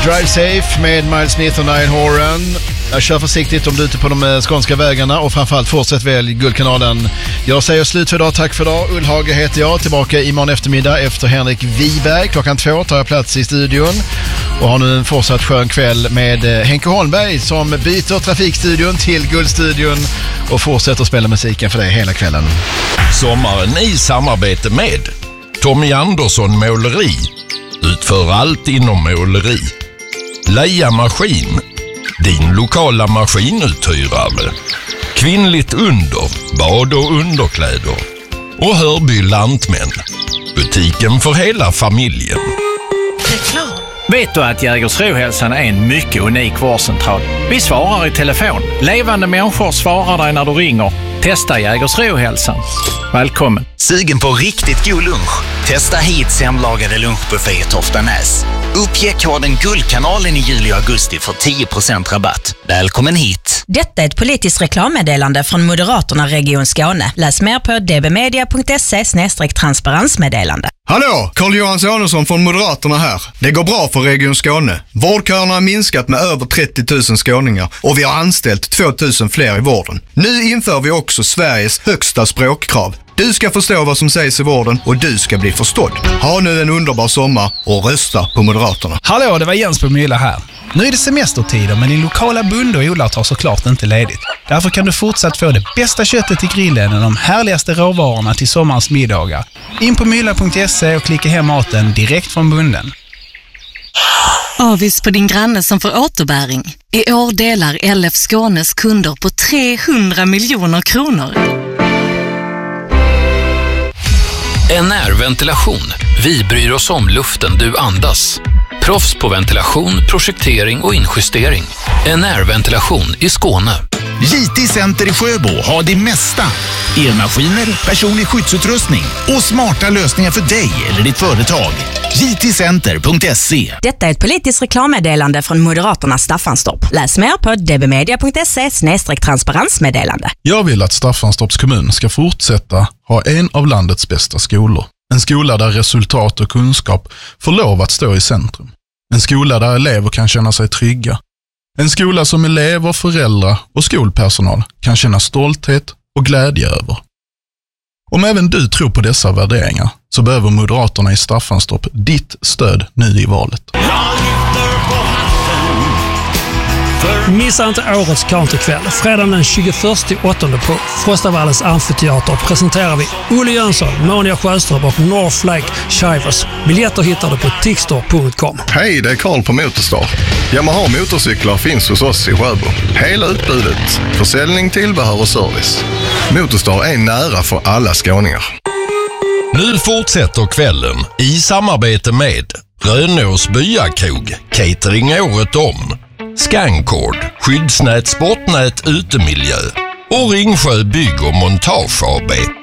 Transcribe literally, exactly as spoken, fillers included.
Drive Safe med Miles Smith och Niall Horan. Jag kör försiktigt om du är ute på de skånska vägarna och framförallt fortsätt välj Guldkanalen. Jag säger slut för idag, tack för idag. Ullhage heter jag, tillbaka imorgon eftermiddag efter Henrik Wiberg. Klockan två tar jag plats i studion och har nu en fortsatt skön kväll med Henke Holmberg som byter trafikstudion till Guldstudion och fortsätter spela musiken för dig hela kvällen. Sommaren i samarbete med Tommy Andersson Måleri. Utför allt inom måleri. Leia Maskin, din lokala maskinuthyrare. Kvinnligt under, bad och underkläder. Och Hörby Lantmän, butiken för hela familjen. Reklam. Vet du att Jägersrohälsan är en mycket unik vårdcentral? Vi svarar i telefon. Levande människor svarar dig när du ringer. Testa Jägersrohälsan. Välkommen. Sugen på riktigt god lunch? Testa hit hemlagade lunchbuffé i Toftanäs. Uppge koden Guldkanalen i juli och augusti för tio procent rabatt. Välkommen hit. Detta är ett politiskt reklammeddelande från Moderaterna Region Skåne. Läs mer på d b media punkt se slash transparensmeddelande. Hallå, Carl-Johan Sonesson från Moderaterna här. Det går bra för Region Skåne. Vårdköerna har minskat med över trettio tusen skåningar och vi har anställt två tusen fler i vården. Nu inför vi också Sveriges högsta språkkrav. Du ska förstå vad som sägs i vården och du ska bli förstådd. Ha nu en underbar sommar och rösta på Moderaterna. Hallå, det var Jens på Mylla här. Nu är det semestertider men din lokala bonde och odlare tar såklart inte ledigt. Därför kan du fortsatt få det bästa köttet i grillen och de härligaste råvarorna till sommarens middagar. In på mylla punkt se och klicka hem maten direkt från bonden. Avis på din granne som får återbäring. I år delar L F Skånes kunder på trehundra miljoner kronor. N R Ventilation. Vi bryr oss om luften du andas. Proffs på ventilation, projektering och injustering. N R Ventilation i Skåne. J T Center i Sjöbo har det mesta. Elmaskiner, personlig skyddsutrustning och smarta lösningar för dig eller ditt företag. j t center punkt se. Detta är ett politiskt reklammeddelande från Moderaterna Staffanstorp. Läs mer på d b media punkt se slash transparensmeddelande. Jag vill att Staffanstorps kommun ska fortsätta ha en av landets bästa skolor. En skola där resultat och kunskap får lov att stå i centrum. En skola där elever kan känna sig trygga. En skola som elever, föräldrar och skolpersonal kan känna stolthet och glädje över. Om även du tror på dessa värderingar så behöver Moderaterna i Staffanstorp ditt stöd nu i valet. Missa inte årets countrykväll. Fredagen den tjugoförsta åttonde på Frostavallens amfiteater presenterar vi Olle Jönsson, Monia Sjöström och North Lake Shivers. Biljetter hittar du på tixtor punkt com. Hej, det är Karl på Motorstar. Yamaha motorcyklar finns hos oss i Sjöbo. Hela utbudet, försäljning, tillbehör och service. Motorstar är nära för alla skåningar. Nu fortsätter kvällen i samarbete med Rönås Byakrog, catering året om. Scancord, skyddsnät, sportnät, utemiljö och Ringsjö Bygg och Montage A B.